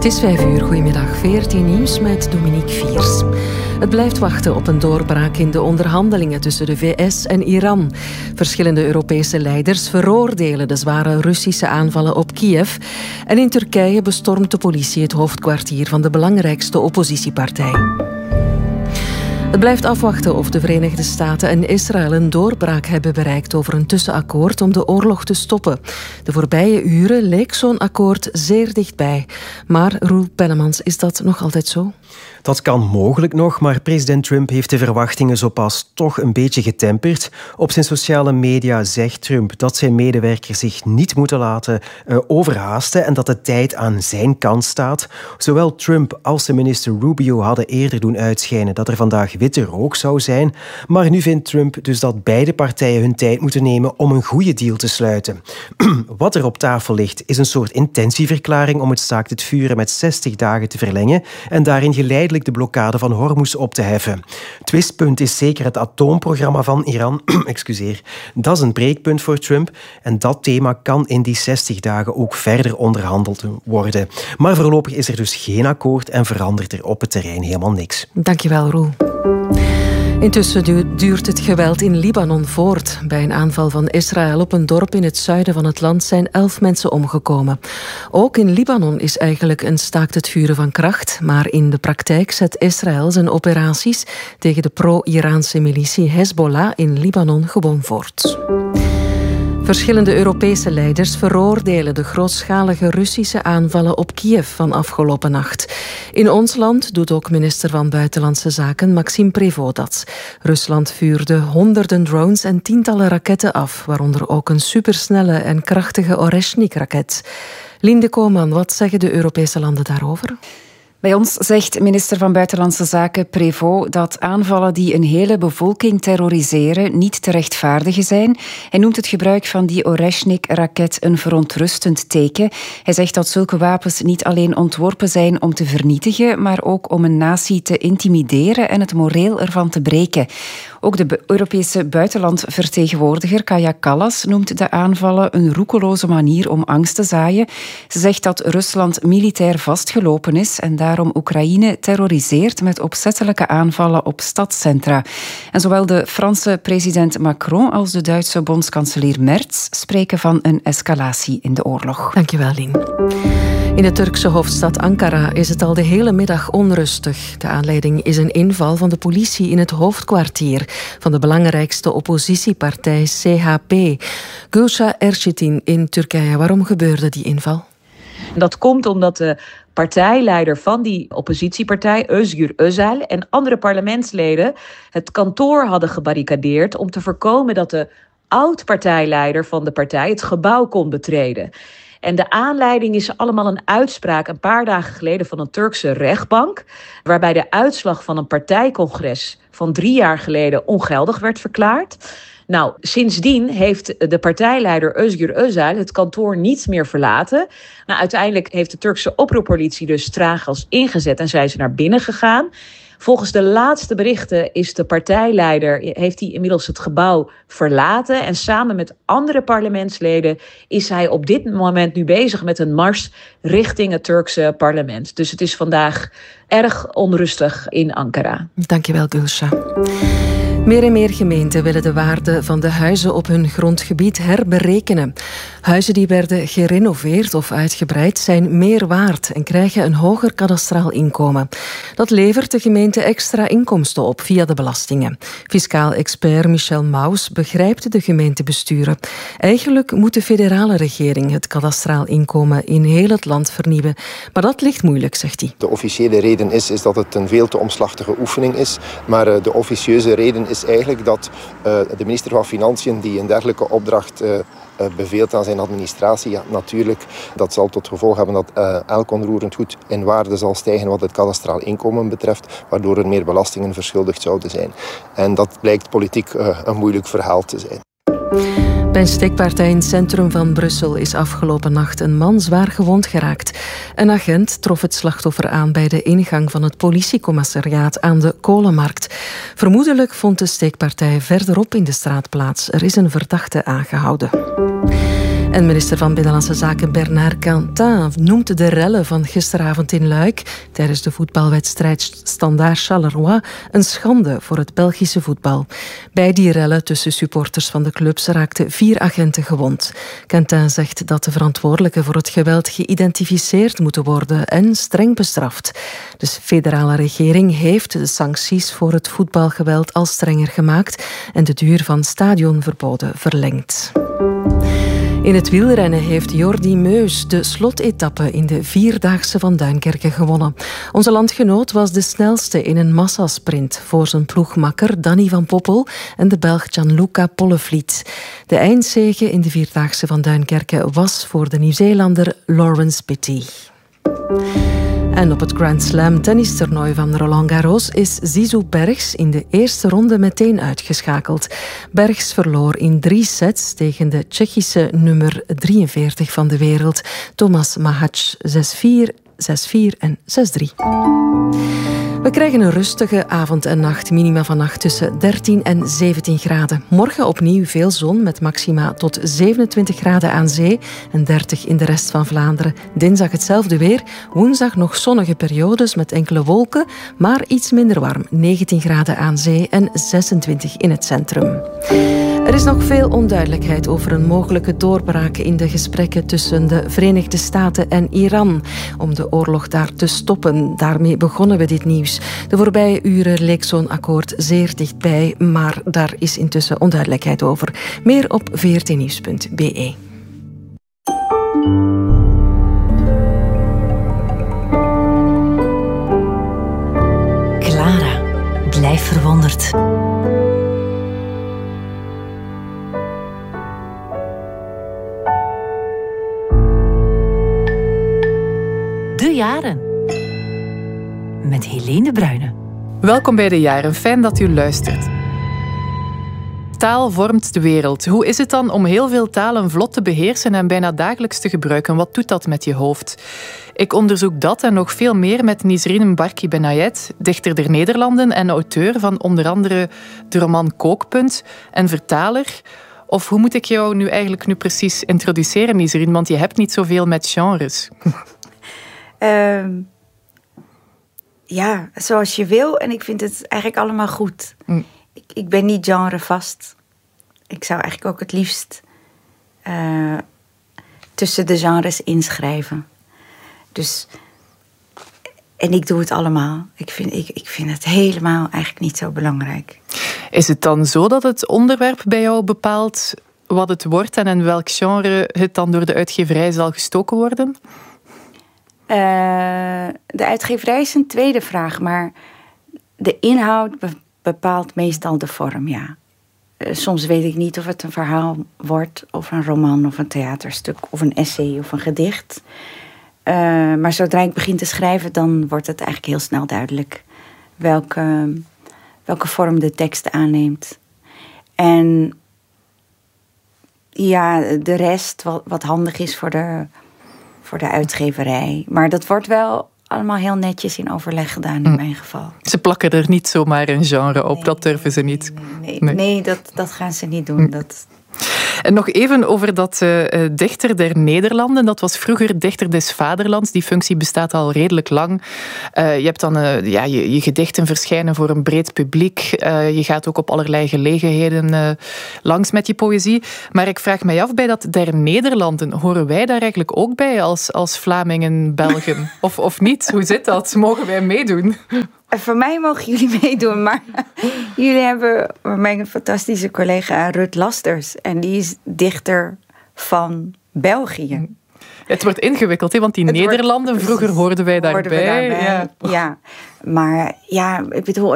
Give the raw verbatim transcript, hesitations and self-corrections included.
is vijf uur, goedemiddag, veertien nieuws met Dominique Viers. Het blijft wachten op een doorbraak in de onderhandelingen tussen de V S en Iran. Verschillende Europese leiders veroordelen de zware Russische aanvallen op Kiev. En in Turkije bestormt de politie het hoofdkwartier van de belangrijkste oppositiepartij. Het blijft afwachten of de Verenigde Staten en Israël een doorbraak hebben bereikt over een tussenakkoord om de oorlog te stoppen. De voorbije uren leek zo'n akkoord zeer dichtbij. Maar Roel Pellemans, is dat nog altijd zo? Dat kan mogelijk nog, maar president Trump heeft de verwachtingen zo pas toch een beetje getemperd. Op zijn sociale media zegt Trump dat zijn medewerkers zich niet moeten laten uh, overhaasten en dat de tijd aan zijn kant staat. Zowel Trump als de minister Rubio hadden eerder doen uitschijnen dat er vandaag witte rook zou zijn. Maar nu vindt Trump dus dat beide partijen hun tijd moeten nemen om een goede deal te sluiten. Wat er op tafel ligt is een soort intentieverklaring om het staakt het vuren met zestig dagen te verlengen en daarin geleidelijk de blokkade van Hormuz op te heffen. Twistpunt is zeker het atoomprogramma van Iran. Excuseer. Dat is een breekpunt voor Trump en dat thema kan in die zestig dagen ook verder onderhandeld worden. Maar voorlopig is er dus geen akkoord en verandert er op het terrein helemaal niks. Dankjewel, Roel. Intussen duurt het geweld in Libanon voort. Bij een aanval van Israël op een dorp in het zuiden van het land zijn elf mensen omgekomen. Ook in Libanon is eigenlijk een staakt het vuren van kracht, maar in de praktijk zet Israël zijn operaties tegen de pro-Iraanse militie Hezbollah in Libanon gewoon voort. Verschillende Europese leiders veroordelen de grootschalige Russische aanvallen op Kiev van afgelopen nacht. In ons land doet ook minister van Buitenlandse Zaken Maxime Prévost dat. Rusland vuurde honderden drones en tientallen raketten af, waaronder ook een supersnelle en krachtige Oreshnik-raket. Linde Kooman, wat zeggen de Europese landen daarover? Bij ons zegt minister van Buitenlandse Zaken Prévost dat aanvallen die een hele bevolking terroriseren niet te rechtvaardigen zijn. Hij noemt het gebruik van die Oreshnik-raket een verontrustend teken. Hij zegt dat zulke wapens niet alleen ontworpen zijn om te vernietigen, maar ook om een natie te intimideren en het moreel ervan te breken. Ook de Europese buitenlandvertegenwoordiger Kaja Kallas noemt de aanvallen een roekeloze manier om angst te zaaien. Ze zegt dat Rusland militair vastgelopen is en daarom Oekraïne terroriseert met opzettelijke aanvallen op stadscentra. En zowel de Franse president Macron als de Duitse bondskanselier Merz spreken van een escalatie in de oorlog. Dankjewel, Lien. In de Turkse hoofdstad Ankara is het al de hele middag onrustig. De aanleiding is een inval van de politie in het hoofdkwartier van de belangrijkste oppositiepartij C H P. Gülşah Erçetin in Turkije. Waarom gebeurde die inval? Dat komt omdat de partijleider van die oppositiepartij, Özgür Özel, en andere parlementsleden het kantoor hadden gebarricadeerd om te voorkomen dat de oud-partijleider van de partij het gebouw kon betreden. En de aanleiding is allemaal een uitspraak een paar dagen geleden van een Turkse rechtbank, waarbij de uitslag van een partijcongres van drie jaar geleden ongeldig werd verklaard. Nou, sindsdien heeft de partijleider Özgür Özel het kantoor niet meer verlaten. Nou, uiteindelijk heeft de Turkse oproerpolitie dus traaggas ingezet en zijn ze naar binnen gegaan. Volgens de laatste berichten is de partijleider, heeft hij inmiddels het gebouw verlaten. En samen met andere parlementsleden is hij op dit moment nu bezig met een mars richting het Turkse parlement. Dus het is vandaag erg onrustig in Ankara. Dankjewel, Gülşah. Meer en meer gemeenten willen de waarde van de huizen op hun grondgebied herberekenen. Huizen die werden gerenoveerd of uitgebreid zijn meer waard en krijgen een hoger kadastraal inkomen. Dat levert de gemeente extra inkomsten op via de belastingen. Fiscaal expert Michel Maus begrijpt de gemeentebesturen. Eigenlijk moet de federale regering het kadastraal inkomen in heel het land vernieuwen. Maar dat ligt moeilijk, zegt hij. De officiële reden is, is dat het een veel te omslachtige oefening is. Maar uh, de officieuze reden is eigenlijk dat uh, de minister van Financiën die een dergelijke opdracht uh, uh, beveelt aan zijn administratie, ja, natuurlijk, dat zal tot gevolg hebben dat uh, elk onroerend goed in waarde zal stijgen wat het kadastraal inkomen betreft, waardoor er meer belastingen verschuldigd zouden zijn. En dat blijkt politiek uh, een moeilijk verhaal te zijn. Bij een steekpartij in het centrum van Brussel is afgelopen nacht een man zwaar gewond geraakt. Een agent trof het slachtoffer aan bij de ingang van het politiecommissariaat aan de Kolenmarkt. Vermoedelijk vond de steekpartij verderop in de straat plaats. Er is een verdachte aangehouden. En minister van Binnenlandse Zaken Bernard Quentin noemt de rellen van gisteravond in Luik tijdens de voetbalwedstrijd Standaard Charleroi een schande voor het Belgische voetbal. Bij die rellen tussen supporters van de clubs raakten vier agenten gewond. Quentin zegt dat de verantwoordelijken voor het geweld geïdentificeerd moeten worden en streng bestraft. De federale regering heeft de sancties voor het voetbalgeweld al strenger gemaakt en de duur van stadionverboden verlengd. In het wielrennen heeft Jordi Meus de slotetappe in de Vierdaagse van Duinkerke gewonnen. Onze landgenoot was de snelste in een massasprint voor zijn ploegmakker Danny van Poppel en de Belg Gianluca Pollevliet. De eindzege in de Vierdaagse van Duinkerke was voor de Nieuw-Zeelander Lawrence Pitty. En op het Grand Slam tennistoernooi van Roland Garros is Zizou Bergs in de eerste ronde meteen uitgeschakeld. Bergs verloor in drie sets tegen de Tsjechische nummer drieënveertig van de wereld, Thomas Mahac, zes vier, zes vier en zes drie. We krijgen een rustige avond en nacht. Minima vannacht tussen dertien en zeventien graden. Morgen opnieuw veel zon met maxima tot zevenentwintig graden aan zee en dertig in de rest van Vlaanderen. Dinsdag hetzelfde weer. Woensdag nog zonnige periodes met enkele wolken, maar iets minder warm. negentien graden aan zee en zesentwintig in het centrum. Er is nog veel onduidelijkheid over een mogelijke doorbraak in de gesprekken tussen de Verenigde Staten en Iran om de oorlog daar te stoppen. Daarmee begonnen we dit nieuws. De voorbije uren leek zo'n akkoord zeer dichtbij, maar daar is intussen onduidelijkheid over. Meer op v r t nieuws punt b e. Clara, blijf verwonderd. De Jaren. Met Helene de Bruyne. Welkom bij De Jaren. Fijn dat u luistert. Taal vormt de wereld. Hoe is het dan om heel veel talen vlot te beheersen en bijna dagelijks te gebruiken? Wat doet dat met je hoofd? Ik onderzoek dat en nog veel meer met Nisrin Mbarki Benayed, dichter der Nederlanden en auteur van onder andere de roman Kookpunt en vertaler. Of hoe moet ik jou nu eigenlijk nu precies introduceren, Nisrin? Want je hebt niet zoveel met genres. Uh, ja, zoals je wil. En ik vind het eigenlijk allemaal goed. Mm. Ik, ik ben niet genrevast. Ik zou eigenlijk ook het liefst uh, tussen de genres inschrijven. Dus, en ik doe het allemaal. Ik vind, ik, ik vind het helemaal eigenlijk niet zo belangrijk. Is het dan zo dat het onderwerp bij jou bepaalt wat het wordt en in welk genre het dan door de uitgeverij zal gestoken worden? Uh, de uitgeverij is een tweede vraag, maar de inhoud be- bepaalt meestal de vorm, ja. Uh, soms weet ik niet of het een verhaal wordt, of een roman, of een theaterstuk, of een essay, of een gedicht. Uh, maar zodra ik begin te schrijven, dan wordt het eigenlijk heel snel duidelijk welke, welke vorm de tekst aanneemt. En ja, de rest, wat, wat handig is voor de... voor de uitgeverij. Maar dat wordt wel allemaal heel netjes in overleg gedaan in mm. mijn geval. Ze plakken er niet zomaar een genre op, nee, dat durven ze niet. Nee, nee, nee. nee dat, dat gaan ze niet doen. Mm. Dat... En nog even over dat uh, dichter der Nederlanden. Dat was vroeger dichter des vaderlands. Die functie bestaat al redelijk lang. Uh, je hebt dan uh, ja, je, je gedichten verschijnen voor een breed publiek. Uh, je gaat ook op allerlei gelegenheden uh, langs met je poëzie. Maar ik vraag mij af, bij dat der Nederlanden, horen wij daar eigenlijk ook bij als, als Vlamingen, Belgen? Of, of niet? Hoe zit dat? Mogen wij meedoen? Voor mij mogen jullie meedoen, maar jullie hebben mijn fantastische collega Rut Lasters. En die is dichter van België. Het wordt ingewikkeld, hè? Want die het Nederlanden, wordt, vroeger hoorden wij daarbij. Hoorden we daarbij. Ja. ja, maar ja, ik bedoel,